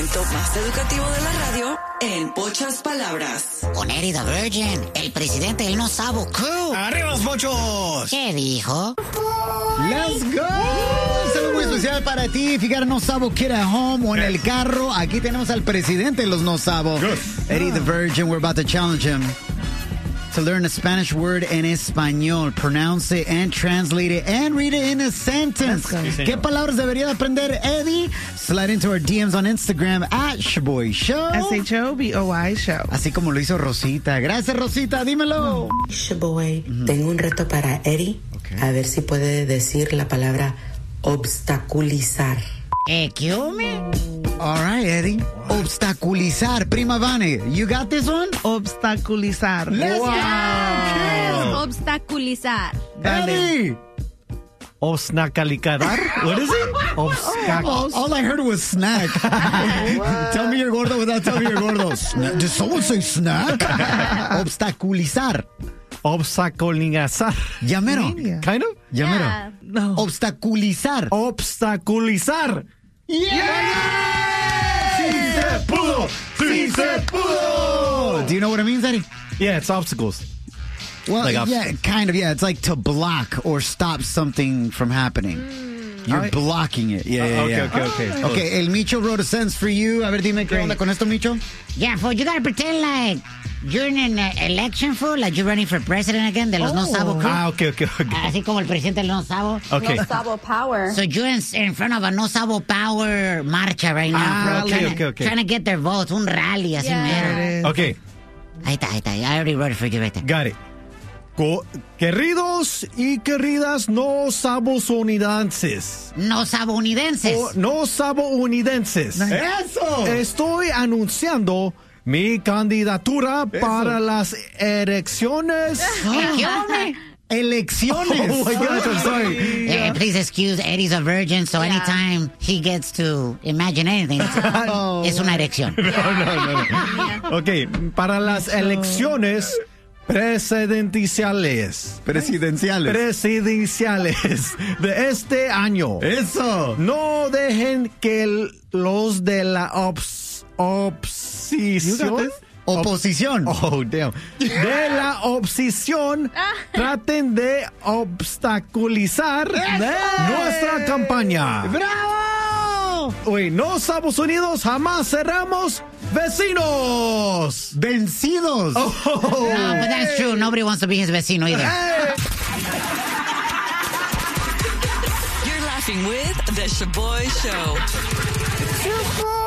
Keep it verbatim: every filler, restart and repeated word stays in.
segmento más educativo de la radio en pocas palabras. Con Eddie the Virgin, el presidente del No Sabo Crew. ¡Arriba los pochos! ¿Qué dijo? ¡Let's go! Un saludo muy especial para ti. Fijar No Sabo Kid at home o en el carro. Aquí tenemos al presidente de los No Sabo, Eddie the Virgin. We're about to challenge him to learn a Spanish word en español, pronounce it and translate it and read it in a sentence. Sí, ¿qué palabras debería de aprender Eddie? Slide into our D Ms on Instagram at Shaboy Show. S H O B O Y Show. Así como lo hizo Rosita. Gracias, Rosita. Dímelo. Shaboy, mm-hmm. Tengo un reto para Eddie. Okay. A ver si puede decir la palabra obstaculizar. Eh, ¿qué hombre? All right, Eddie. Obstaculizar. Prima Vane, you got this one? Obstaculizar. Let's wow. go. Obstaculizar. Eddie. Obstacalizar. What is it? Obstac- all, all I heard was snack. Tell me you're gordo without telling me you're gordo. Sna- Did someone say snack? Obstaculizar. Obstaculizar. Llamero. Kind of? Llamero. Yeah. No. Obstaculizar. Obstaculizar. Yeah! Sí se pudo. Sí se pudo. Do you know what it means, Eddie? Yeah, it's obstacles. Well, like yeah, kind of, yeah. It's like to block or stop something from happening. Mm. You're right. blocking it. Yeah, yeah, uh, okay, yeah. Okay, okay, okay. Okay, el Micho wrote a sentence for you. A ver, dime qué onda con esto, Micho. Yeah, fool, you gotta pretend like you're in an uh, election, fool, like you're running for president again, de los oh. No Sabo Crew. Ah, okay, okay, okay. Así como el presidente del No Sabo. Okay. No Sabo Power. So you're in, in front of a No Sabo Power marcha right now, ah, bro. okay, trying, okay, to, okay. trying to get their votes, un rally, así Yeah. mero. Okay. Ahí está, ahí está. I already wrote it for you right there. Got it. Co- queridos y queridas no sabounidenses. No sabounidenses. O no sabounidenses. ¡Eso! Estoy anunciando mi candidatura Eso. para las elecciones. ¿Qué hombre? Elecciones. Oh my gosh, I'm sorry. Yeah, please excuse Eddie's a virgin, so yeah. anytime he gets to imagine anything, oh. es una erección. No, no, no. Ok, para las elecciones presidenciales. Presidenciales. Presidenciales de este año. Eso. No dejen que el, los de la ops, oposición. Oposición. Oh, damn. De la oposición traten de obstaculizar nuestra campaña. ¡Bravo! Uy, no Estados Unidos jamás cerramos vecinos. Vencidos. Oh. No, but that's true. Nobody wants to be his vecino either. You're laughing with The Shaboy Show.